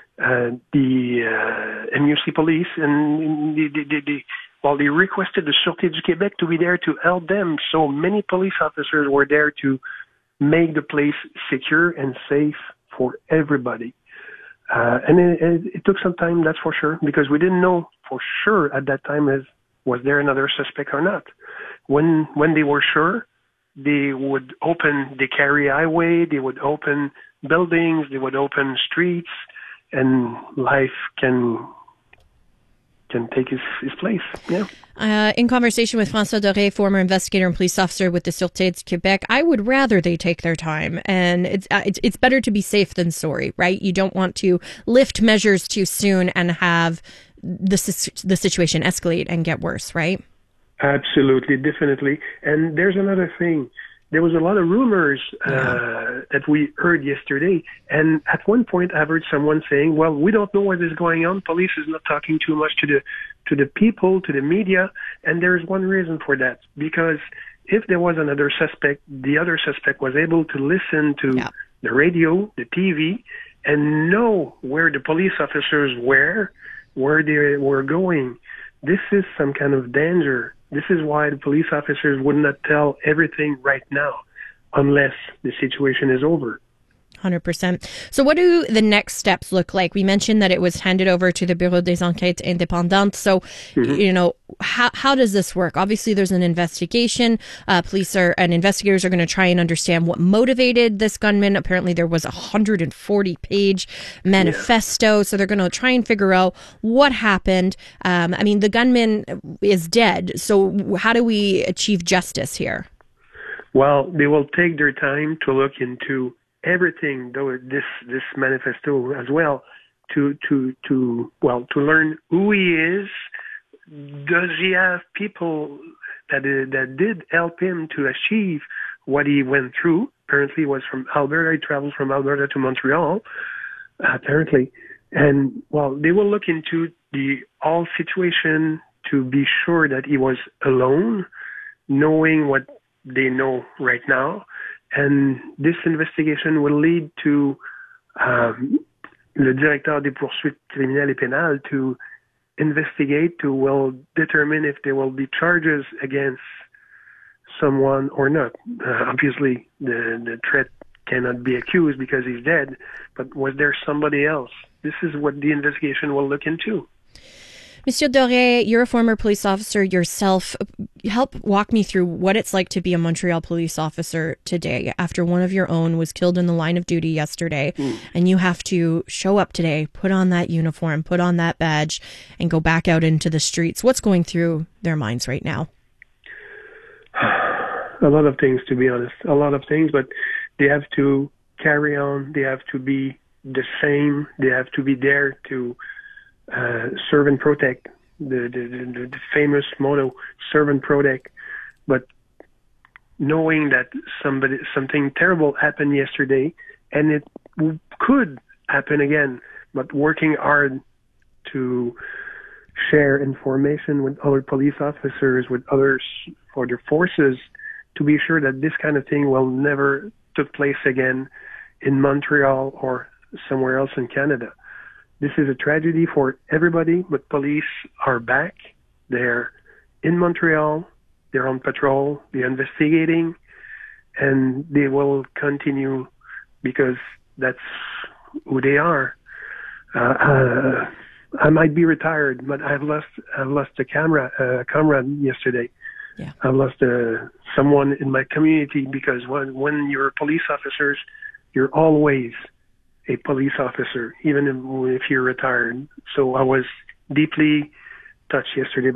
the MUC police, and they requested the Sûreté du Québec to be there to help them. So many police officers were there to make the place secure and safe for everybody. And it took some time, that's for sure, because we didn't know for sure at that time was there another suspect or not. When they were sure, they would open the Carrie Highway, they would open buildings, they would open streets, and life can take his place. Yeah. In conversation with François Doré, former investigator and police officer with the Sûreté du Québec, I would rather they take their time, and it's better to be safe than sorry, right? You don't want to lift measures too soon and have the situation escalate and get worse, right? Absolutely, definitely. And there's another thing. There was a lot of rumors that we heard yesterday, and at one point I heard someone saying, well, we don't know what is going on. Police is not talking too much to the people, to the media, and there's one reason for that. Because if there was another suspect, the other suspect was able to listen to the radio, the TV, and know where the police officers were, where they were going. This is some kind of danger. This is why the police officers would not tell everything right now unless the situation is over. 100%. So what do the next steps look like? We mentioned that it was handed over to the Bureau des Enquêtes Indépendantes. So, how does this work? Obviously, there's an investigation. Investigators are going to try and understand what motivated this gunman. Apparently, there was a 140-page manifesto. So they're going to try and figure out what happened. The gunman is dead. So how do we achieve justice here? Well, they will take their time to look into everything, though this manifesto as well, to learn who he is. Does he have people that did help him to achieve what he went through? Apparently, he was from Alberta. He traveled from Alberta to Montreal, apparently. And they will look into the whole situation to be sure that he was alone, knowing what they know right now. And this investigation will lead to le directeur des poursuites criminelles et pénales to investigate, will determine if there will be charges against someone or not. Obviously, the threat cannot be accused because he's dead, but was there somebody else? This is what the investigation will look into. Monsieur Doré, you're a former police officer yourself. Help walk me through what it's like to be a Montreal police officer today after one of your own was killed in the line of duty yesterday, and you have to show up today, put on that uniform, put on that badge, and go back out into the streets. What's going through their minds right now? A lot of things, to be honest. A lot of things, but they have to carry on. They have to be the same. They have to be there to serve and protect, the famous motto, serve and protect. But knowing that something terrible happened yesterday, and it could happen again, but working hard to share information with other police officers, with others for their forces, to be sure that this kind of thing will never take place again in Montreal or somewhere else in Canada. This is a tragedy for everybody, but police are back. They're in Montreal. They're on patrol. They're investigating, and they will continue because that's who they are. I might be retired, but I've lost a comrade yesterday. Yeah. I've lost someone in my community because when you're police officers, you're always a police officer, even if you're retired. So I was deeply touched yesterday,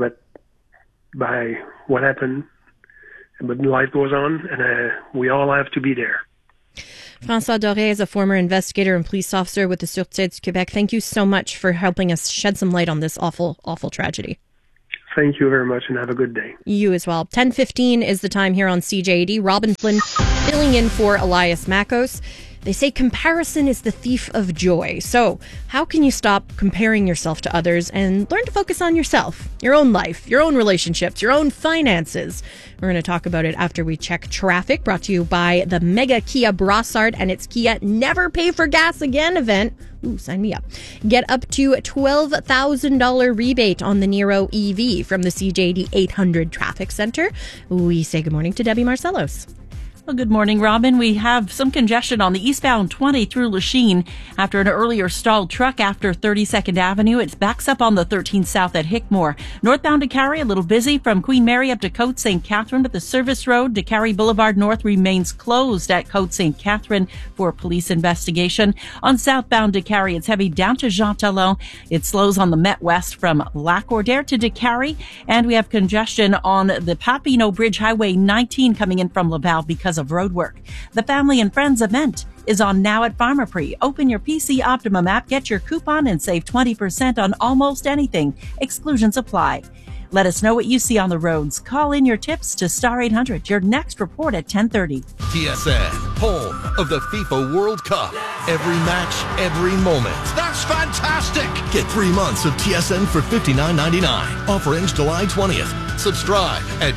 by what happened. But life goes on, and we all have to be there. François Doré is a former investigator and police officer with the Sûreté du Québec. Thank you so much for helping us shed some light on this awful, awful tragedy. Thank you very much, and have a good day. You as well. 10:15 is the time here on CJAD. Robin Flynn filling in for Elias Makos. They say comparison is the thief of joy. So how can you stop comparing yourself to others and learn to focus on yourself, your own life, your own relationships, your own finances? We're going to talk about it after we check traffic, brought to you by the Mega Kia Brossard and its Kia Never Pay for Gas Again event. Ooh, sign me up. Get up to $12,000 rebate on the Niro EV from the CJD 800 Traffic Center. We say good morning to Debbie Marcellos. Well, good morning, Robin. We have some congestion on the eastbound 20 through Lachine after an earlier stalled truck after 32nd Avenue. It backs up on the 13 South at Hickmore. Northbound DeCarry, a little busy from Queen Mary up to Côte St. Catherine, but the service road DeCarry Boulevard North remains closed at Côte St. Catherine for police investigation. On southbound DeCarry, it's heavy down to Jean Talon. It slows on the Met West from Lac-Audière to DeCarry, and we have congestion on the Papineau Bridge Highway 19 coming in from Laval because of road work. The Family and Friends event is on now at Pharmaprix. Open your PC Optimum app, get your coupon, and save 20% on almost anything. Exclusions apply. Let us know what you see on the roads. Call in your tips to Star 800. Your next report at 10:30. TSN, home of the FIFA World Cup. Every match, every moment. That's fantastic! Get 3 months of TSN for $59.99. Offer ends July 20th. Subscribe at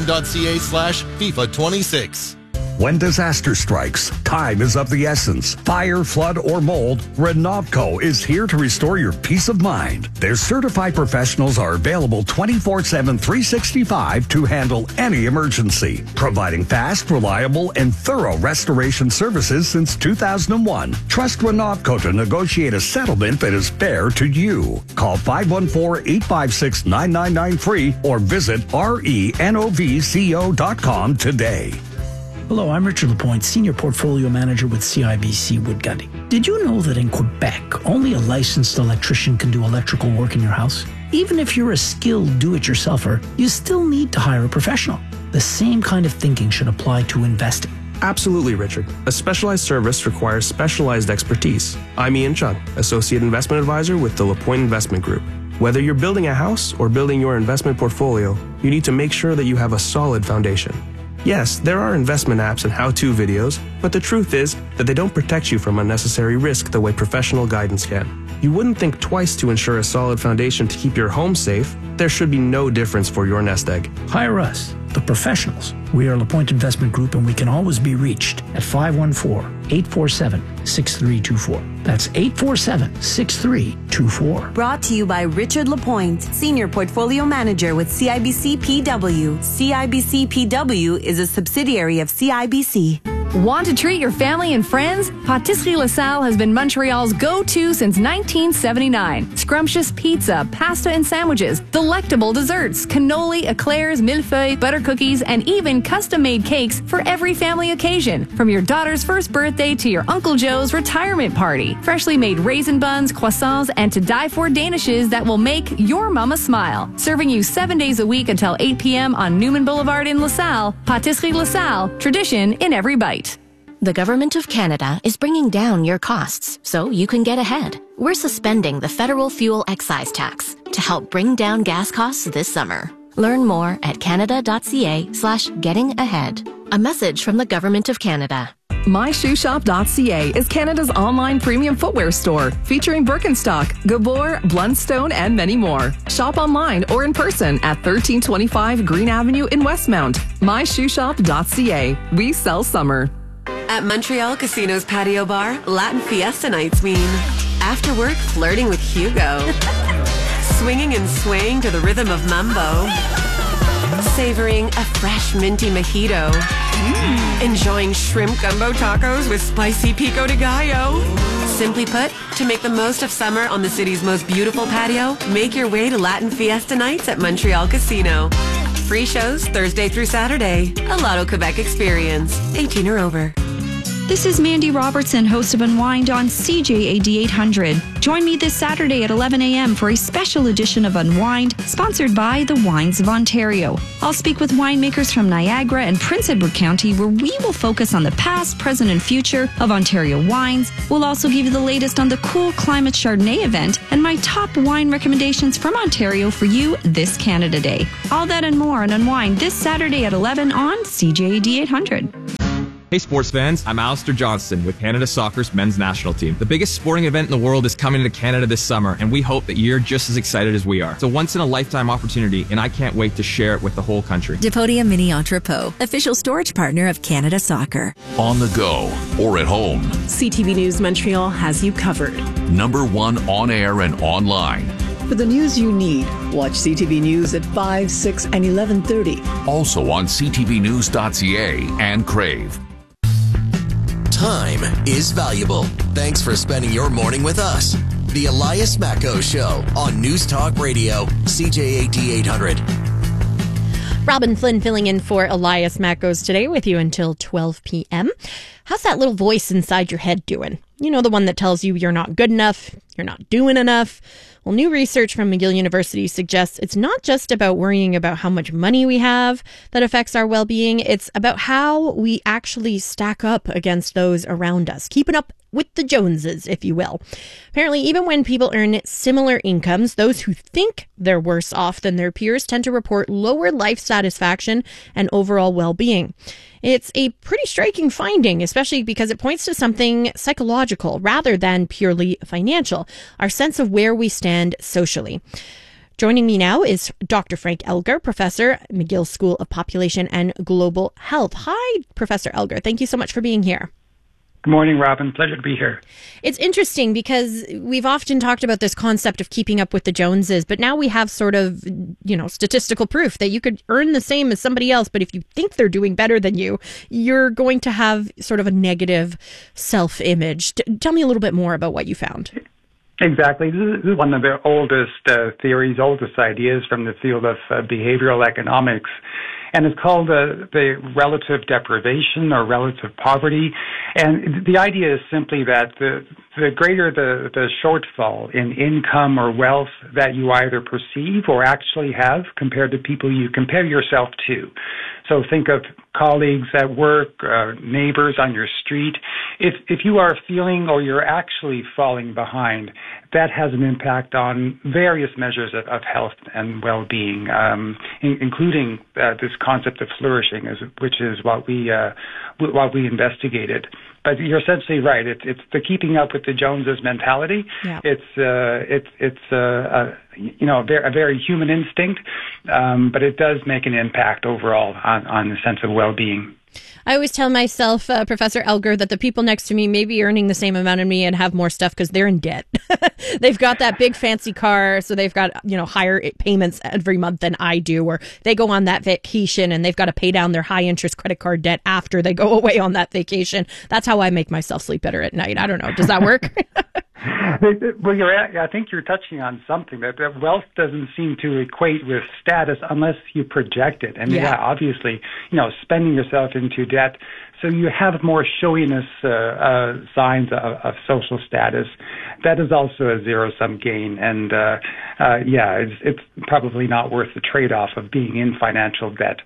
tsn.ca/FIFA26. When disaster strikes, time is of the essence. Fire, flood, or mold, Renovco is here to restore your peace of mind. Their certified professionals are available 24/7, 365 to handle any emergency, providing fast, reliable, and thorough restoration services since 2001. Trust Renovco to negotiate a settlement that is fair to you. Call 514-856-9993 or visit renovco.com today. Hello, I'm Richard Lapointe, Senior Portfolio Manager with CIBC Wood Gundy. Did you know that in Quebec, only a licensed electrician can do electrical work in your house? Even if you're a skilled do-it-yourselfer, you still need to hire a professional. The same kind of thinking should apply to investing. Absolutely, Richard. A specialized service requires specialized expertise. I'm Ian Chung, Associate Investment Advisor with the Lapointe Investment Group. Whether you're building a house or building your investment portfolio, you need to make sure that you have a solid foundation. Yes, there are investment apps and how-to videos, but the truth is that they don't protect you from unnecessary risk the way professional guidance can. You wouldn't think twice to ensure a solid foundation to keep your home safe. There should be no difference for your nest egg. Hire us, the professionals. We are LaPointe Investment Group, and we can always be reached at 514-847-6324. That's 847-6324. Brought to you by Richard Lapointe, Senior Portfolio Manager with CIBC PW. CIBC PW is a subsidiary of CIBC. Want to treat your family and friends? Patisserie LaSalle has been Montreal's go-to since 1979. Scrumptious pizza, pasta and sandwiches, delectable desserts, cannoli, eclairs, millefeuilles, butter cookies, and even custom-made cakes for every family occasion. From your daughter's first birthday to your Uncle Joe's retirement party. Freshly made raisin buns, croissants, and to die for danishes that will make your mama smile. Serving you 7 days a week until 8 p.m. on Newman Boulevard in LaSalle. Patisserie LaSalle, tradition in every bite. The Government of Canada is bringing down your costs so you can get ahead. We're suspending the federal fuel excise tax to help bring down gas costs this summer. Learn more at canada.ca/gettingahead. A message from the Government of Canada. MyShoeShop.ca is Canada's online premium footwear store featuring Birkenstock, Gabor, Blundstone, and many more. Shop online or in person at 1325 Green Avenue in Westmount. MyShoeShop.ca. We sell summer. At Montreal Casino's patio bar, Latin Fiesta nights mean after work flirting with Hugo, swinging and swaying to the rhythm of mambo, savoring a fresh minty mojito, enjoying shrimp gumbo tacos with spicy pico de gallo, Simply put, to make the most of summer on the city's most beautiful patio, make your way to Latin Fiesta Nights at Montreal Casino. Free shows Thursday through Saturday. A Lotto Quebec experience. 18 or over. This is Mandy Robertson, host of Unwind on CJAD 800. Join me this Saturday at 11 a.m. for a special edition of Unwind, sponsored by the Wines of Ontario. I'll speak with winemakers from Niagara and Prince Edward County, where we will focus on the past, present, and future of Ontario wines. We'll also give you the latest on the Cool Climate Chardonnay event and my top wine recommendations from Ontario for you this Canada Day. All that and more on Unwind this Saturday at 11 on CJAD 800. Hey sports fans, I'm Alistair Johnston with Canada Soccer's men's national team. The biggest sporting event in the world is coming to Canada this summer, and we hope that you're just as excited as we are. It's a once-in-a-lifetime opportunity, and I can't wait to share it with the whole country. Depodia Mini Entrepot, official storage partner of Canada Soccer. On the go or at home, CTV News Montreal has you covered. #1 on air and online. For the news you need, watch CTV News at 5, 6, and 11:30. Also on ctvnews.ca and Crave. Time is valuable. Thanks for spending your morning with us. The Elias Macko Show on News Talk Radio, CJAD 800. Robin Flynn filling in for Elias Mackos today with you until 12 p.m. How's that little voice inside your head doing? You know, the one that tells you you're not good enough, you're not doing enough. Well, new research from McGill University suggests it's not just about worrying about how much money we have that affects our well-being. It's about how we actually stack up against those around us, keeping up with the Joneses, if you will. Apparently, even when people earn similar incomes, those who think they're worse off than their peers tend to report lower life satisfaction and overall well-being. It's a pretty striking finding, especially because it points to something psychological rather than purely financial, our sense of where we stand socially. Joining me now is Dr. Frank Elgar, professor, McGill School of Population and Global Health. Hi, Professor Elgar. Thank you so much for being here. Good morning, Robin. Pleasure to be here. It's interesting because we've often talked about this concept of keeping up with the Joneses, but now we have sort of, statistical proof that you could earn the same as somebody else, but if you think they're doing better than you, you're going to have sort of a negative self-image. Tell me a little bit more about what you found. Exactly. This is one of the oldest theories, oldest ideas from the field of behavioral economics. And it's called the relative deprivation or relative poverty. And the idea is simply that the greater the shortfall in income or wealth that you either perceive or actually have compared to people you compare yourself to. So think of colleagues at work, neighbors on your street. If you are feeling or you're actually falling behind, that has an impact on various measures of health and well-being, including this concept of flourishing, which is what we investigated. But you're essentially right. It's the keeping up with the Joneses mentality. Yeah. It's a very human instinct, but it does make an impact overall on the sense of well-being. I always tell myself, Professor Elgar, that the people next to me may be earning the same amount of me and have more stuff because they're in debt. They've got that big fancy car, so they've got, higher payments every month than I do, or they go on that vacation and they've got to pay down their high interest credit card debt after they go away on that vacation. That's how I make myself sleep better at night. I don't know. Does that work? Well, I think you're touching on something that wealth doesn't seem to equate with status unless you project it. And obviously, spending yourself into debt, so you have more showiness signs of social status. That is also a zero-sum gain, and it's probably not worth the trade-off of being in financial debt.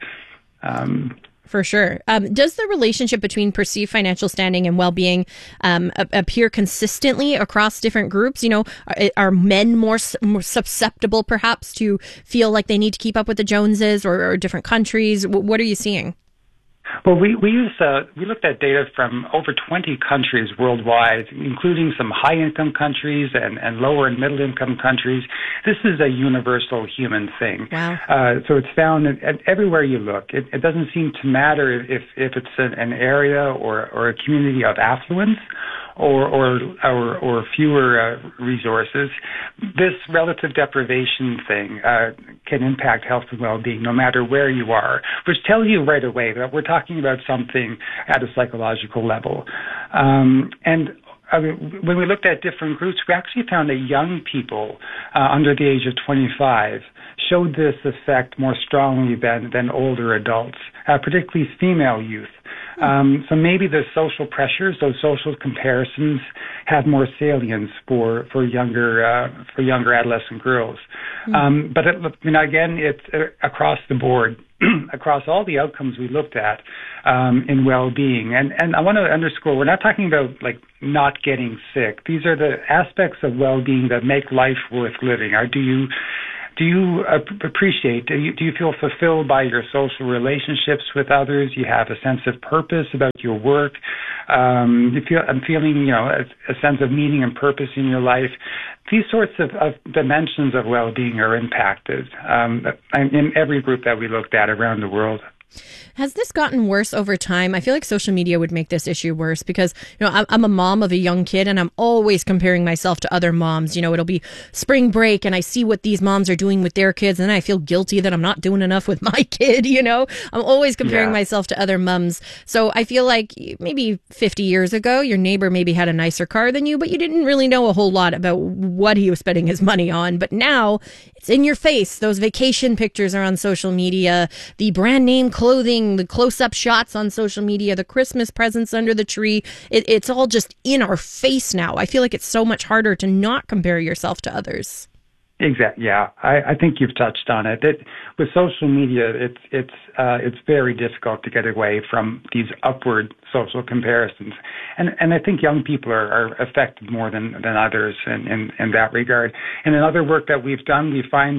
For sure. Does the relationship between perceived financial standing and well-being appear consistently across different groups? Are men more susceptible, perhaps, to feel like they need to keep up with the Joneses or different countries? What are you seeing? Well, we looked at data from over 20 countries worldwide, including some high-income countries and lower and middle-income countries. This is a universal human thing. Wow. So it's found everywhere you look. It doesn't seem to matter if it's an area or a community of affluence or fewer resources. This relative deprivation thing can impact health and well-being no matter where you are, which tells you right away that we're talking about something at a psychological level. And when we looked at different groups, we actually found that young people under the age of 25 showed this effect more strongly than older adults, particularly female youth. So maybe the social pressures, those social comparisons, have more salience for younger adolescent girls. But again, it's across the board, across all the outcomes we looked at in well-being. And I want to underscore, we're not talking about like not getting sick. These are the aspects of well-being that make life worth living. Do you appreciate, do you feel fulfilled by your social relationships with others? You have a sense of purpose about your work. I'm feeling, a sense of meaning and purpose in your life. These sorts of dimensions of well-being are impacted in every group that we looked at around the world. Has this gotten worse over time? I feel like social media would make this issue worse because, I'm a mom of a young kid and I'm always comparing myself to other moms. It'll be spring break and I see what these moms are doing with their kids and then I feel guilty that I'm not doing enough with my kid, I'm always comparing myself to other moms. So I feel like maybe 50 years ago, your neighbor maybe had a nicer car than you, but you didn't really know a whole lot about what he was spending his money on. But now it's in your face. Those vacation pictures are on social media, the brand name clothing, the close-up shots on social media, the Christmas presents under the tree. It's all just in our face now. I feel like it's so much harder to not compare yourself to others. Exactly. Yeah, I think you've touched on it. With social media, it's very difficult to get away from these upward social comparisons, and I think young people are affected more than others in that regard. And in other work that we've done, we find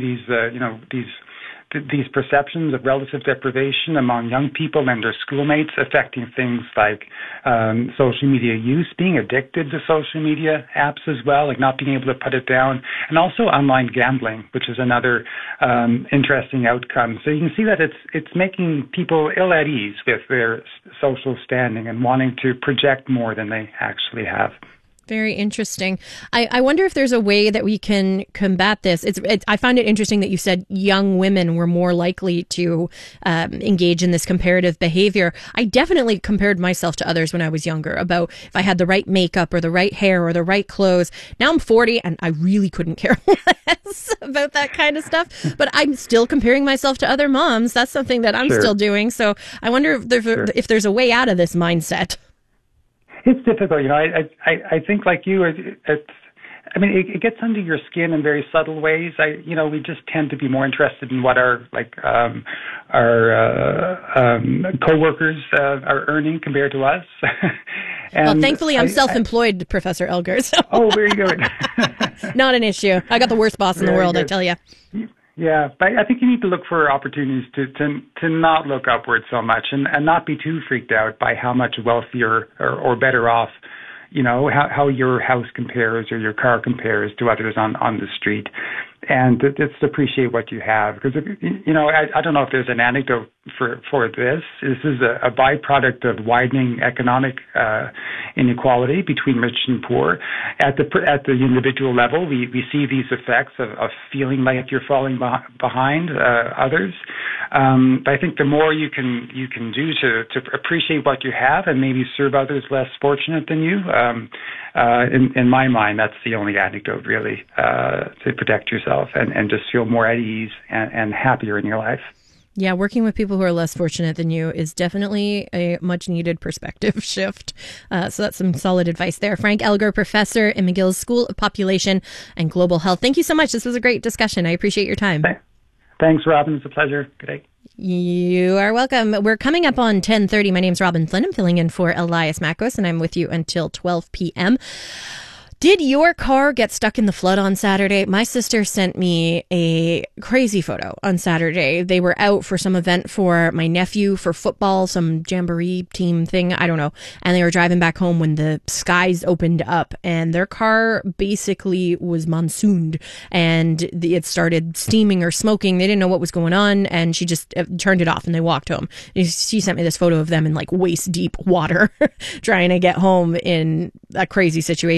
these perceptions of relative deprivation among young people and their schoolmates affecting things like social media use, being addicted to social media apps as well, like not being able to put it down, and also online gambling, which is another interesting outcome. So you can see that it's making people ill at ease with their social standing and wanting to project more than they actually have. Very interesting. I wonder if there's a way that we can combat this. I find it interesting that you said young women were more likely to engage in this comparative behavior. I definitely compared myself to others when I was younger about if I had the right makeup or the right hair or the right clothes. Now I'm 40 and I really couldn't care less about that kind of stuff. But I'm still comparing myself to other moms. That's something that I'm still doing. So I wonder if there's a way out of this mindset. It's difficult, I think like you, it gets under your skin in very subtle ways. We just tend to be more interested in what our coworkers are earning compared to us. Well, thankfully, I'm self-employed, Professor Elgar. So. Oh, very good. Not an issue. I got the worst boss in the world, I tell you. Yeah, but I think you need to look for opportunities to not look upward so much and not be too freaked out by how much wealthier or better off, how your house compares or your car compares to others on the street. And just appreciate what you have. Because, I don't know if there's an anecdote for this. This is a byproduct of widening economic inequality between rich and poor. At the individual level, we see these effects of feeling like you're falling behind others. But I think the more you can do to appreciate what you have and maybe serve others less fortunate than you, in my mind, that's the only antidote really to protect yourself and just feel more at ease and happier in your life. Yeah, working with people who are less fortunate than you is definitely a much needed perspective shift. So that's some solid advice there. Frank Elgar, professor in McGill's School of Population and Global Health. Thank you so much. This was a great discussion. I appreciate your time. Thanks, Robin. It's a pleasure. Good day. You are welcome. We're coming up on 10:30. My name's Robin Flynn. I'm filling in for Elias Makos, and I'm with you until 12 p.m. Did your car get stuck in the flood on Saturday? My sister sent me a crazy photo on Saturday. They were out for some event for my nephew for football, some jamboree team thing, I don't know. And they were driving back home when the skies opened up and their car basically was monsooned and it started steaming or smoking. They didn't know what was going on and she just turned it off and they walked home. She sent me this photo of them in like waist deep water trying to get home in a crazy situation.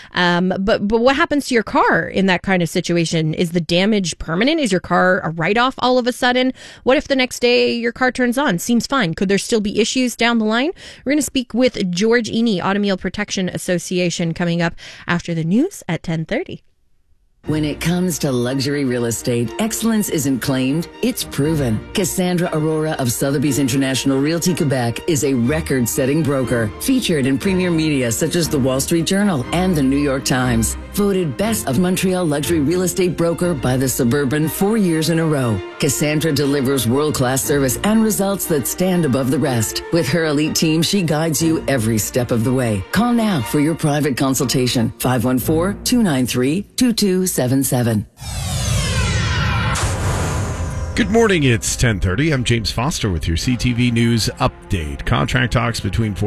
But what happens to your car in that kind of situation? Is the damage permanent? Is your car a write-off all of a sudden? What if the next day your car turns on? Seems fine. Could there still be issues down the line? We're going to speak with George Eny, Automobile Protection Association, coming up after the news at 10:30. When it comes to luxury real estate, excellence isn't claimed, it's proven. Cassandra Aurora of Sotheby's International Realty Quebec is a record-setting broker, featured in premier media such as the Wall Street Journal and the New York Times. Voted Best of Montreal Luxury Real Estate Broker by the Suburban 4 years in a row. Cassandra delivers world-class service and results that stand above the rest. With her elite team, she guides you every step of the way. Call now for your private consultation. 514-293-2277. Good morning, it's 10:30. I'm James Foster with your CTV News Update. Contract talks between